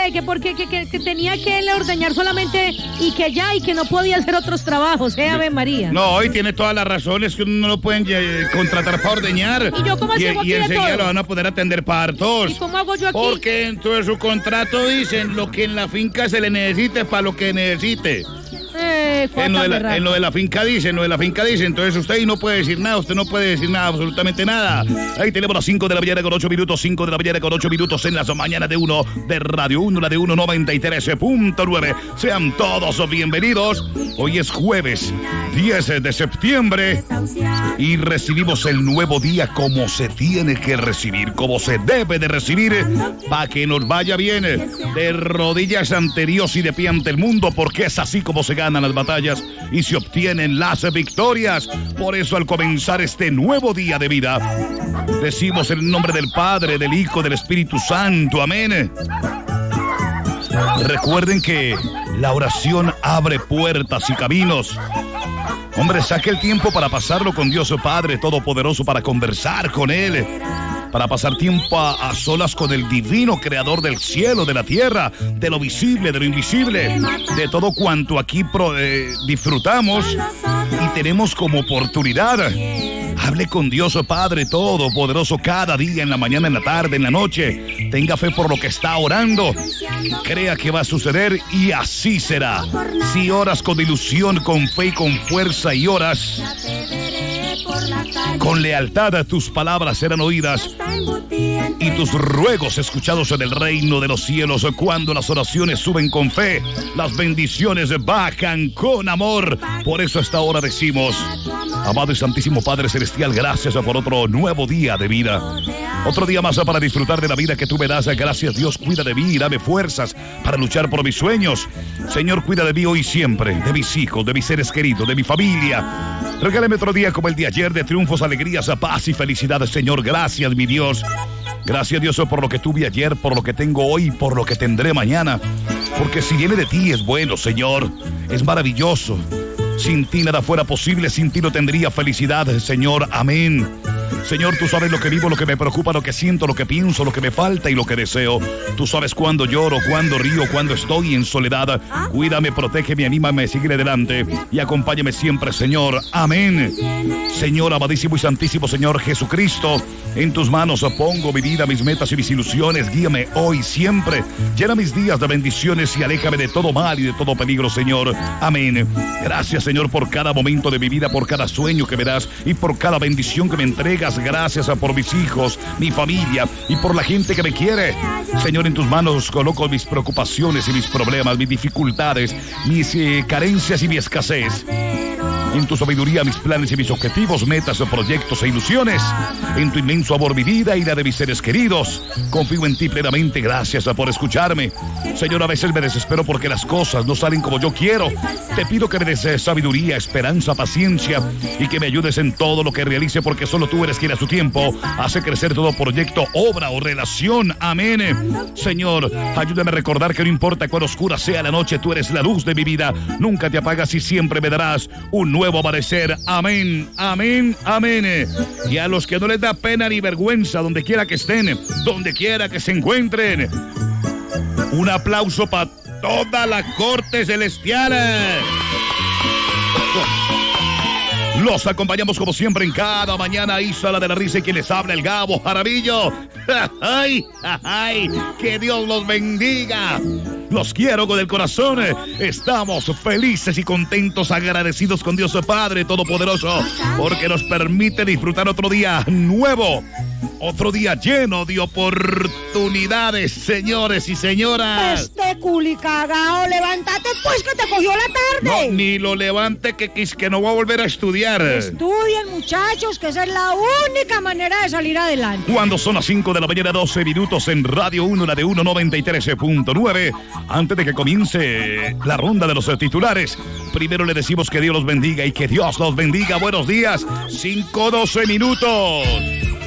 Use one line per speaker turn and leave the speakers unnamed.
que porque que tenía que él ordeñar solamente y que no podía hacer otros trabajos, Ave María.
No, hoy tiene todas las razones que uno no lo pueden contratar para ordeñar.
¿Y yo cómo hacemos aquí
y
de
enseguida
todo?
lo van a poder atender partos.
¿Y cómo hago yo aquí?
Porque dentro de su contrato dicen lo que en la finca se le necesite para lo que necesite. En lo de la finca dice, entonces usted ahí no puede decir nada, absolutamente nada. Ahí tenemos las 5 de la mañana con 8 minutos, 5 de la mañana con 8 minutos en las mañanas de uno de Radio 1, la de 193.9. Sean todos bienvenidos. Hoy es jueves 10 de septiembre y recibimos el nuevo día como se tiene que recibir, como se debe de recibir, para que nos vaya bien, de rodillas ante Dios y de pie ante el mundo, porque es así como se ganan las batallas y se obtienen las victorias. Por eso, al comenzar este nuevo día de vida, decimos en el nombre del Padre, del Hijo, del Espíritu Santo. Amén. Recuerden que la oración abre puertas y caminos. Hombre, saque el tiempo para pasarlo con Dios Padre Todopoderoso, para conversar con Él, para pasar tiempo a solas con el divino creador del cielo, de la tierra, de lo visible, de lo invisible, de todo cuanto aquí disfrutamos y tenemos como oportunidad. Hable con Dios Padre Todopoderoso cada día, en la mañana, en la tarde, en la noche. Tenga fe por lo que está orando. Crea que va a suceder y así será. Si oras con ilusión, con fe y con fuerza y oras con lealtad, tus palabras serán oídas y tus ruegos escuchados en el reino de los cielos. Cuando las oraciones suben con fe, las bendiciones bajan con amor. Por eso a esta hora decimos: amado y santísimo Padre Celestial, gracias por otro nuevo día de vida. Otro día más para disfrutar de la vida que tú me das. Gracias, Dios, cuida de mí y dame fuerzas para luchar por mis sueños. Señor, cuida de mí hoy y siempre, de mis hijos, de mis seres queridos, de mi familia. Regálame otro día como el de ayer, de triunfos, alegrías, paz y felicidades, Señor. Gracias, mi Dios. Gracias, Dios, por lo que tuve ayer, por lo que tengo hoy, por lo que tendré mañana. Porque si viene de ti es bueno, Señor. Es maravilloso. Sin ti nada fuera posible, sin ti no tendría felicidad, Señor. Amén. Señor, tú sabes lo que vivo, lo que me preocupa, lo que siento, lo que pienso, lo que me falta y lo que deseo. Tú sabes cuándo lloro, cuándo río, cuándo estoy en soledad. Cuídame, protégeme, anímame, sigue adelante y acompáñame siempre, Señor. Amén. Señor, amadísimo y santísimo Señor Jesucristo, en tus manos pongo mi vida, mis metas y mis ilusiones. Guíame hoy, siempre. Llena mis días de bendiciones y aléjame de todo mal y de todo peligro, Señor. Amén. Gracias, Señor, por cada momento de mi vida, por cada sueño que me das y por cada bendición que me entregas. Gracias por mis hijos, mi familia y por la gente que me quiere. Señor, en tus manos coloco mis preocupaciones y mis problemas, mis dificultades, mis carencias y mi escasez. En tu sabiduría, mis planes y mis objetivos, metas, proyectos e ilusiones. En tu inmenso amor, mi vida y la de mis seres queridos. Confío en ti plenamente. Gracias por escucharme. Señor, a veces me desespero porque las cosas no salen como yo quiero. Te pido que me des sabiduría, esperanza, paciencia y que me ayudes en todo lo que realice, porque solo tú eres quien a su tiempo hace crecer todo proyecto, obra o relación. Amén. Señor, ayúdame a recordar que no importa cuán oscura sea la noche, tú eres la luz de mi vida. Nunca te apagas y siempre me darás un nuevo amanecer. Amén, amén, amén. Y a los que no les da pena ni vergüenza, donde quiera que estén, donde quiera que se encuentren, un aplauso para toda la corte celestial. Los acompañamos como siempre en cada mañana. Isla de la Risa y quien les habla, el Gabo Jaramillo. ¡Ay, ay! ¡Que Dios los bendiga! Los quiero con el corazón. Estamos felices y contentos, agradecidos con Dios Padre Todopoderoso, porque nos permite disfrutar otro día nuevo, otro día lleno de oportunidades, señores y señoras.
Culicagao, levántate pues que te cogió la tarde.
No, ni lo levante que no voy a volver a estudiar.
Estudien, muchachos, que esa es la única manera de salir adelante.
Cuando son las 5 de la mañana, 12 minutos en Radio 1, la de 193.9. Antes de que comience la ronda de los titulares, primero le decimos que Dios los bendiga y que Dios los bendiga. Buenos días, 5:12 minutos.